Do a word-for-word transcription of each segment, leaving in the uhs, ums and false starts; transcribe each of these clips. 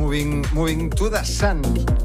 Moving, moving to the Sun.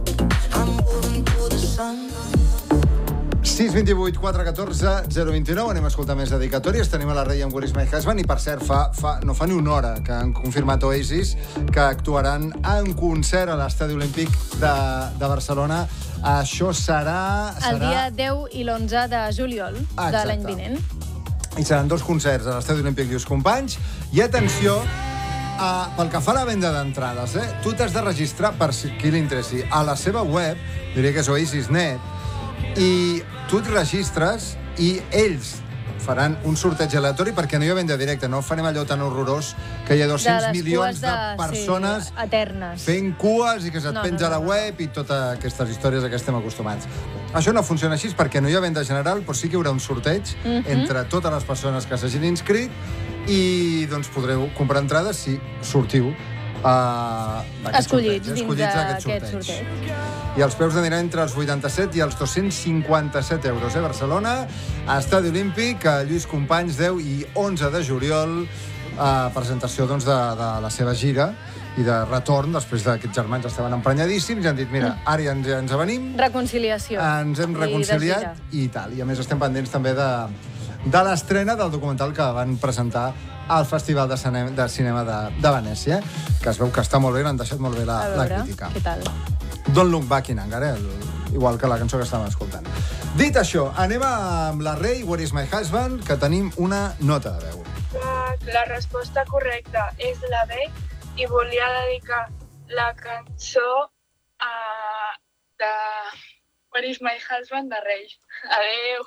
sis vint-i-vuit, quatre catorze, zero vint-i-nou. Anem a escoltar més dedicatòries. Tenim a la Rei amb Where is my husband. I, per cert, fa, fa, no fa ni una hora que han confirmat Oasis que actuaran en concert a l'Estadi Olímpic de, de Barcelona. Això serà... El serà... dia deu i l'onze de juliol ah, de l'any vinent. I seran dos concerts a l'Estadi Olímpic i els companys. I atenció, uh, pel que fa a la venda d'entrades, eh? Tu t'has de registrar, per qui li interessi, a la seva web, diré que és Oasis punt net, i tu et registres i ells faran un sorteig aleatori perquè no hi ha venda directa, no farem allò tan horrorós que hi ha dos-cents milions de, de persones sí, eternes fent cues i que se't no, penja no, no, a la web i totes aquestes històries a què estem acostumats. Això no funciona així perquè no hi ha venda general, però sí que hi haurà un sorteig uh-huh. entre totes les persones que s'hagin inscrit i doncs podreu comprar entrades si sortiu Uh, escollits sorteig, dins d'aquest sorteig. sorteig. I els preus aniran entre els vuitanta-set i els dos-cents cinquanta-set euros. Eh? Barcelona, Estadi Olímpic, Lluís Companys, deu i onze de juliol, uh, presentació doncs, de, de la seva gira i de retorn, després d'aquests germans estaven emprenyadíssims i han dit, mira, ara ja ens, ens avenim. Reconciliació. Ens hem reconciliat i, i tal. I a més estem pendents també de, de l'estrena del documental que van presentar al Festival de Cinema de, cinema de, de Venècia, que es veu que està molt bé, han deixat molt bé la, veure, la crítica. Què tal? Don't Look Back in Anger, eh? Igual que la cançó que estàvem escoltant. Dit això, anem amb la Rei, Where is my husband, que tenim una nota de veu. La resposta correcta és la B i volia dedicar la cançó a de Where is my husband de Rei. Adéu.